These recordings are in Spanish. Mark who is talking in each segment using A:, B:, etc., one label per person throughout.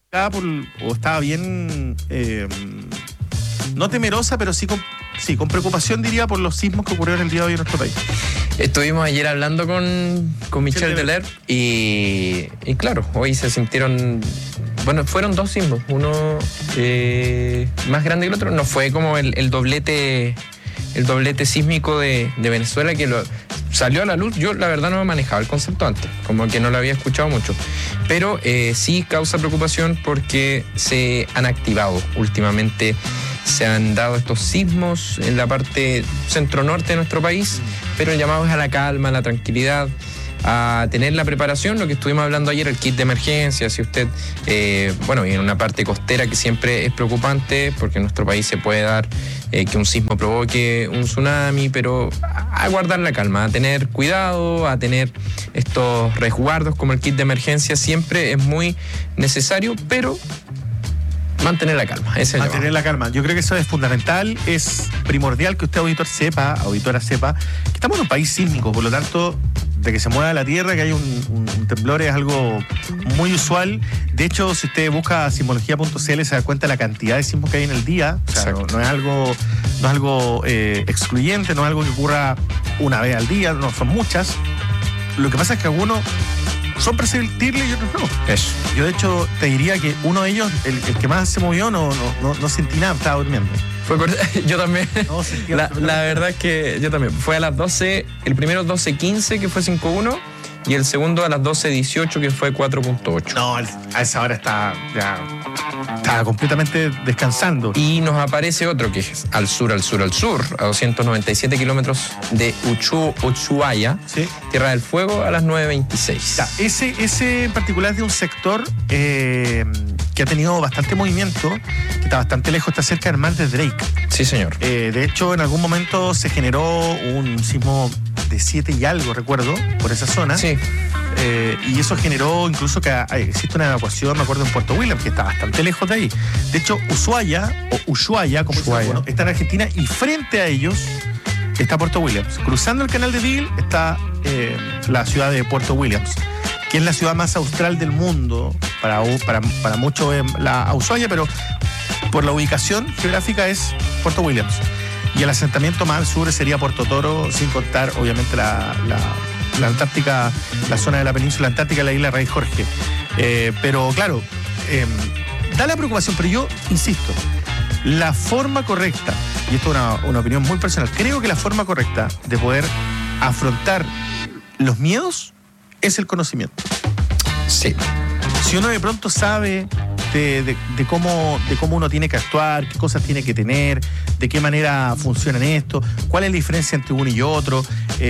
A: o estaba bien, no temerosa, pero sí con preocupación, diría, por los sismos que ocurrieron el día de hoy en nuestro país.
B: Estuvimos ayer hablando con Michel Deler y claro, hoy se sintieron, bueno, fueron dos sismos, uno más grande que el otro, no fue como el doblete sísmico de Venezuela que salió a la luz. Yo la verdad no manejaba el concepto antes, como que no lo había escuchado mucho, pero sí causa preocupación porque se han activado últimamente. Se han dado estos sismos en la parte centro-norte de nuestro país, pero el llamado es a la calma, a la tranquilidad, a tener la preparación, lo que estuvimos hablando ayer, el kit de emergencia. Si usted, y en una parte costera que siempre es preocupante, porque en nuestro país se puede dar que un sismo provoque un tsunami, pero a guardar la calma, a tener cuidado, a tener estos resguardos como el kit de emergencia, siempre es muy necesario, pero mantener la calma.
A: Mantener la calma. Yo creo que eso es fundamental, es primordial que usted, auditora, sepa que estamos en un país sísmico, por lo tanto, de que se mueva la tierra, que haya un temblor es algo muy usual. De hecho, si usted busca sismología.cl se da cuenta de la cantidad de sismos que hay en el día. O sea, no es algo excluyente, no es algo que ocurra una vez al día, no, son muchas. Lo que pasa es que algunos son perceptibles y otros no.
B: Eso.
A: Yo, de hecho, te diría que uno de ellos, el que más se movió, no sentí nada, estaba durmiendo.
B: Yo también. No, la verdad es que yo también. Fue a las 12, el primero 12:15, que fue 5.1, y el segundo a las 12:18, que fue 4.8.
A: No, a esa hora estaba completamente descansando.
B: Y nos aparece otro que es al sur, a 297 kilómetros de Ushuaia, ¿sí? Tierra del Fuego, a las 9:26.
A: Ya, ese en particular es de un sector que ha tenido bastante movimiento, que está bastante lejos, está cerca del mar de Drake.
B: Sí, señor.
A: De hecho, en algún momento se generó un sismo de 7 y algo, recuerdo, por esa zona.
B: Sí.
A: Y eso generó incluso que existe una evacuación, me acuerdo, en Puerto Williams, que está bastante lejos de ahí. De hecho, Ushuaia, como se llama, está en Argentina, y frente a ellos está Puerto Williams. Cruzando el canal de Beagle está la ciudad de Puerto Williams, que es la ciudad más austral del mundo, para muchos la Ushuaia, pero por la ubicación geográfica es Puerto Williams. Y el asentamiento más al sur sería Puerto Toro, sin contar, obviamente, la Antártica, la zona de la península antártica, la isla Rey Jorge. Pero claro, da la preocupación, pero yo insisto, la forma correcta, y esto es una opinión muy personal, creo que la forma correcta de poder afrontar los miedos es el conocimiento.
B: Sí.
A: Si uno de pronto sabe de cómo uno tiene que actuar, qué cosas tiene que tener, de qué manera funcionan esto, cuál es la diferencia entre uno y otro,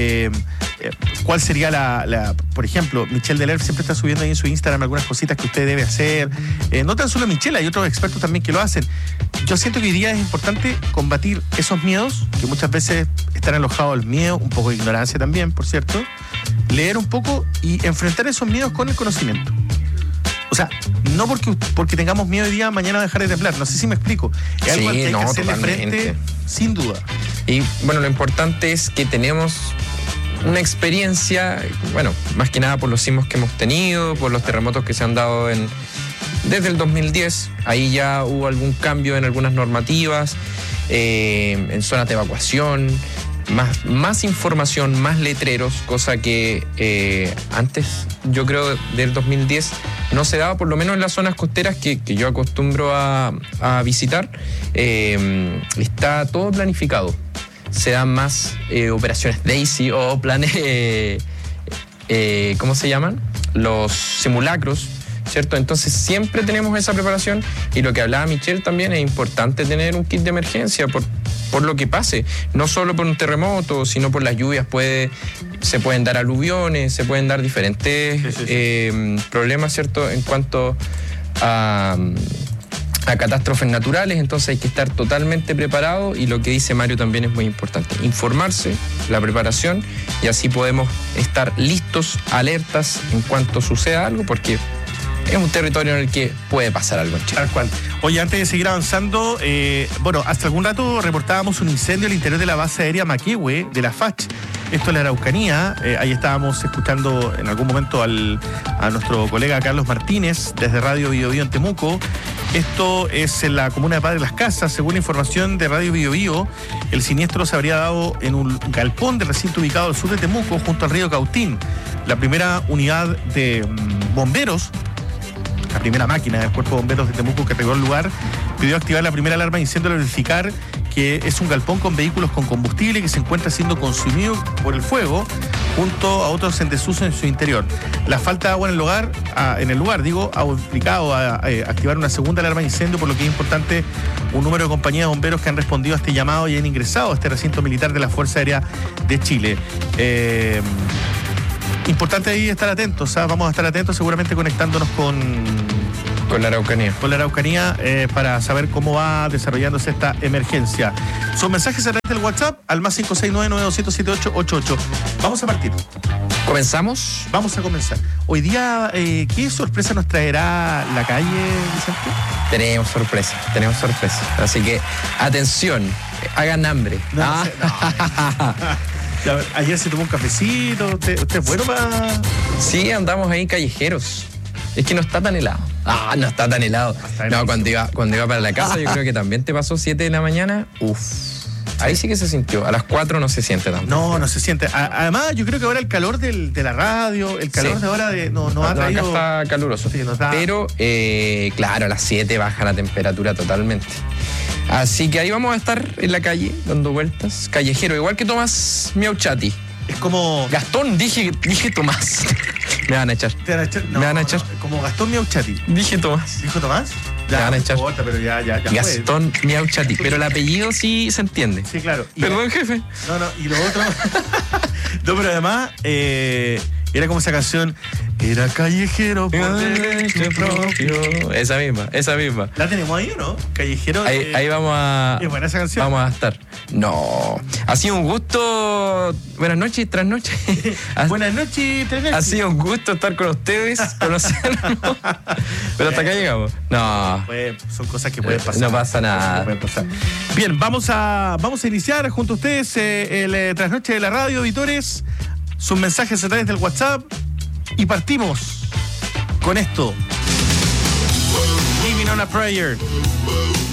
A: cuál sería por ejemplo, Michel Deler siempre está subiendo ahí en su Instagram algunas cositas que usted debe hacer. No tan solo Michel, hay otros expertos también que lo hacen. Yo siento que hoy día es importante combatir esos miedos, que muchas veces están alojados al miedo, un poco de ignorancia también, por cierto, leer un poco y enfrentar esos miedos con el conocimiento. O sea, no porque tengamos miedo hoy día, mañana dejar de temblar. No sé si me explico. Es algo que hay que hacerle frente, sin duda.
B: Y bueno, lo importante es que tenemos una experiencia, bueno, más que nada por los sismos que hemos tenido, por los terremotos que se han dado desde el 2010. Ahí ya hubo algún cambio en algunas normativas, en zonas de evacuación, más información, más letreros, cosa que antes, yo creo, del 2010 no se daba, por lo menos en las zonas costeras que yo acostumbro a visitar. Está todo planificado. Se dan más operaciones DAISY o planes, ¿cómo se llaman? Los simulacros, ¿cierto? Entonces siempre tenemos esa preparación, y lo que hablaba Michel también, es importante tener un kit de emergencia por lo que pase, no solo por un terremoto, sino por las lluvias. Se pueden dar aluviones, se pueden dar diferentes problemas, ¿cierto?, en cuanto a catástrofes naturales. Entonces hay que estar totalmente preparado, y lo que dice Mario también es muy importante: informarse, la preparación, y así podemos estar listos, alertas en cuanto suceda algo, porque es un territorio en el que puede pasar algo en Chile.
A: Tal cual. Oye, antes de seguir avanzando, hasta algún rato reportábamos un incendio al interior de la base aérea Maquihue de la FACH. Esto es la Araucanía. Ahí estábamos escuchando en algún momento a nuestro colega Carlos Martínez desde Radio Biobío en Temuco. Esto es en la comuna de Padre Las Casas. Según información de Radio Biobío, el siniestro se habría dado en un galpón del recinto ubicado al sur de Temuco, junto al río Cautín. La primera unidad de bomberos, la primera máquina del Cuerpo de Bomberos de Temuco que llegó al lugar, pidió activar la primera alarma de incendio al verificar que es un galpón con vehículos con combustible que se encuentra siendo consumido por el fuego junto a otros en desuso en su interior. La falta de agua en el lugar, ha obligado a activar una segunda alarma de incendio, por lo que es importante un número de compañías de bomberos que han respondido a este llamado y han ingresado a este recinto militar de la Fuerza Aérea de Chile. Importante ahí estar atentos, vamos a estar atentos seguramente conectándonos con
B: la Araucanía.
A: Con la Araucanía para saber cómo va desarrollándose esta emergencia. Son mensajes a través del WhatsApp al más 569-927888. Vamos a partir.
B: ¿Comenzamos?
A: Vamos a comenzar. Hoy día, ¿qué sorpresa nos traerá la calle, Vicente?
B: Tenemos sorpresa. Así que, atención, hagan hambre.
A: Ayer se tomó un cafecito. ¿Usted es bueno para...?
B: Sí, andamos ahí callejeros. Es que no está tan helado. No está tan helado. No, cuando iba para la casa, yo creo que también te pasó 7 de la mañana. Ahí sí que se sintió. A las 4 no se siente tanto.
A: No se siente. Además, yo creo que ahora el calor de la radio, el calor de ahora no ha traído...
B: Acá está caluroso.
A: Sí,
B: Pero, claro, a las 7 baja la temperatura totalmente. Así que ahí vamos a estar en la calle, dando vueltas. Callejero, igual que Tomás Miauchati.
A: Es como...
B: Gastón, dije Tomás. Me van a echar.
A: ¿Te van a echar?
B: Me van a echar.
A: Como Gastón Miauchati.
B: Dije Tomás.
A: ¿Dijo Tomás?
B: Me van a echar.
A: Importa, pero ya
B: Gastón Miauchati. Pero el apellido sí se entiende.
A: Sí, claro.
B: Perdón, jefe.
A: Y lo otro... No, pero además... Era como esa canción, era callejero por derecho propio.
B: Esa misma.
A: ¿La tenemos ahí o no? Callejero.
B: Ahí vamos a...
A: Es buena esa canción.
B: Vamos a estar. No. Ha sido un gusto. Buenas noches, tras noches.
A: Buenas noches, tras noches.
B: Ha sido un gusto estar con ustedes, conocernos. Pero hasta acá llegamos. No.
A: Son cosas que pueden pasar.
B: No pasa nada.
A: Bien, vamos a iniciar junto a ustedes el trasnoche de la radio, auditores. Sus mensajes a través del WhatsApp y partimos con esto. Living on a Prayer.